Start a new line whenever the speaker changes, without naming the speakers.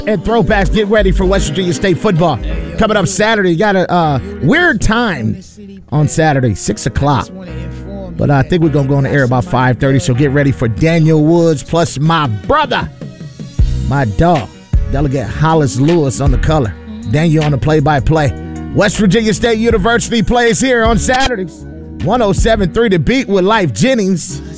and throwbacks. Get ready for West Virginia State football. Coming up Saturday, you got a weird time on Saturday, 6 o'clock. But I think we're going to go on the air about 5:30, so get ready for Daniel Woods plus my brother, my dog, Delegate Hollis Lewis on the color. Daniel on the play-by-play. West Virginia State University plays here on Saturdays. 107.3 The Beat with Life Jennings.